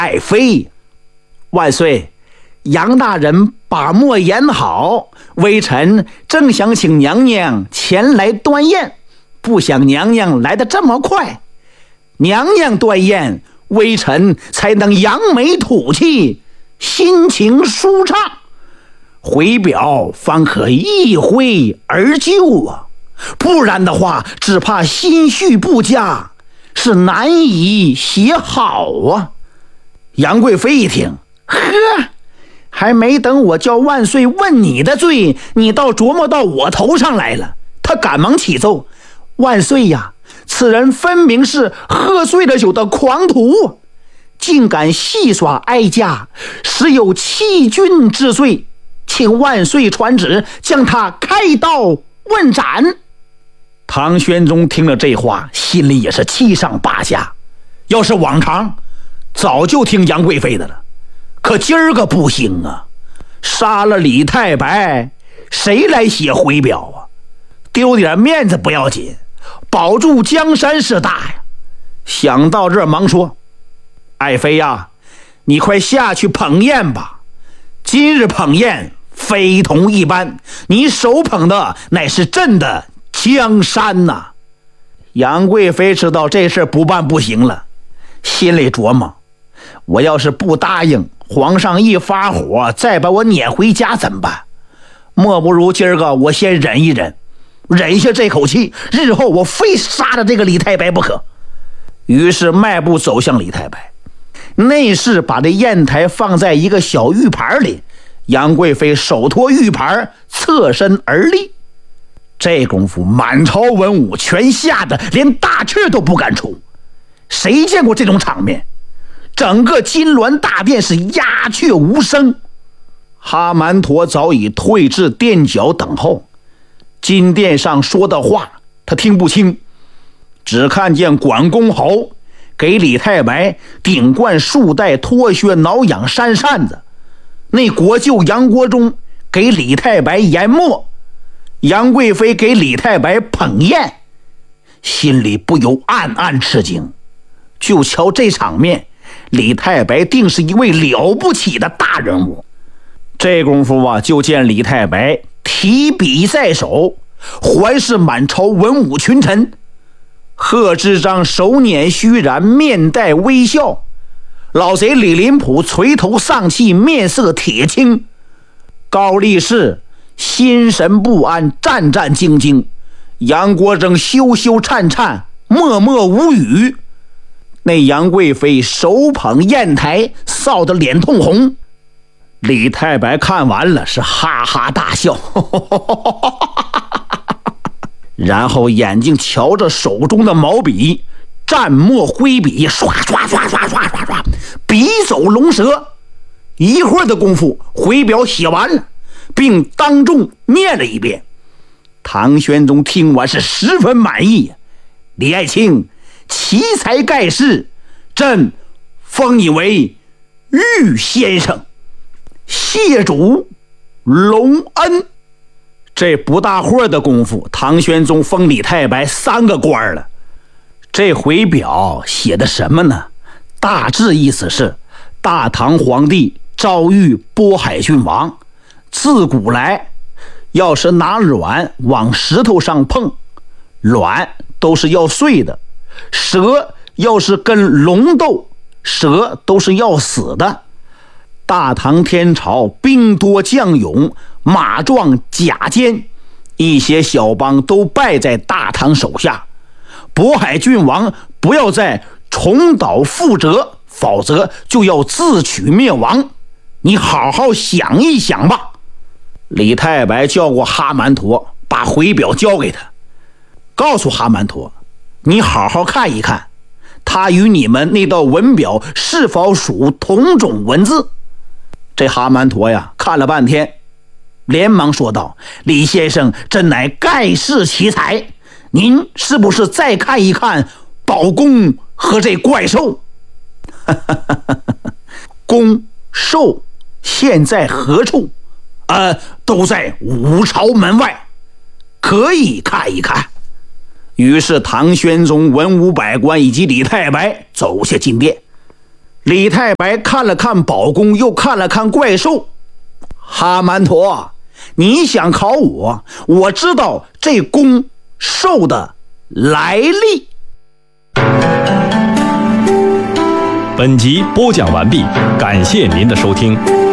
爱妃，万岁，杨大人把墨言好，微臣正想请娘娘前来端宴，不想娘娘来得这么快。娘娘端宴，微臣才能扬眉吐气，心情舒畅，回表方可一挥而就啊！不然的话，只怕心绪不佳，是难以写好啊。杨贵妃一听，呵，还没等我叫万岁问你的罪，你倒琢磨到我头上来了。他赶忙启奏，万岁呀，此人分明是喝醉了酒的狂徒，竟敢戏耍哀家，实有欺君之罪，请万岁传旨将他开刀问斩。唐玄宗听了这话，心里也是七上八下，要是往常早就听杨贵妃的了，可今儿个不行啊，杀了李太白，谁来写回表啊？丢点面子不要紧，保住江山是大呀。想到这儿，忙说，爱妃呀，你快下去捧宴吧，今日捧宴非同一般，你手捧的乃是朕的江山呐。杨贵妃知道这事不办不行了，心里琢磨，我要是不答应，皇上一发火再把我撵回家怎么办？莫不如今儿个我先忍一忍，忍下这口气，日后我非杀了这个李太白不可。于是迈步走向李太白，内侍把这砚台放在一个小玉盘里，杨贵妃手托玉盘，侧身而立。这功夫满朝文武全吓得连大气都不敢出，谁见过这种场面？整个金銮大殿是鸦雀无声。哈曼陀早已退至殿角等候，金殿上说的话他听不清，只看见管公侯给李太白顶冠束带脱靴挠痒扇扇子，那国舅杨国忠给李太白研墨，杨贵妃给李太白捧宴，心里不由暗暗吃惊。就瞧这场面，李太白定是一位了不起的大人物。这功夫啊，就见李太白提笔在手，环视满朝文武群臣。贺知章手捻虚髯，面带微笑；老贼李林甫垂头丧气，面色铁青；高力士心神不安，战战兢兢；杨国忠羞羞颤颤，默默无语。那杨贵妃手捧砚台，臊得脸通红。李太白看完了是哈哈大笑，然后眼睛瞧着手中的毛笔，蘸墨挥笔，刷刷刷刷刷刷刷，笔走龙蛇。一会儿的功夫，回表写完了，并当众念了一遍。唐玄宗听完是十分满意，李爱卿奇才盖世，朕封你为玉先生，谢主隆恩。这不大会儿的功夫，唐玄宗封李太白3个官了。这回表写的什么呢？大致意思是，大唐皇帝诏谕渤海郡王，自古来要是拿卵往石头上碰，卵都是要碎的；蛇要是跟龙斗，蛇都是要死的。大唐天朝兵多将勇，马壮甲坚，一些小邦都败在大唐手下。渤海郡王不要再重蹈覆辙，否则就要自取灭亡。你好好想一想吧。李太白叫过哈曼陀，把回表交给他，告诉哈曼陀，你好好看一看，他与你们那道文表是否属同种文字。这哈曼陀呀，看了半天，连忙说道，李先生真乃盖世奇才，您是不是再看一看宝公和这怪兽？公兽现在何处？都在五朝门外，可以看一看。于是唐玄宗文武百官以及李太白走下金殿。 李太白看了看宝公，又看了看怪兽。哈曼陀，你想考我，我知道这公兽的来历。 本集播讲完毕，感谢您的收听。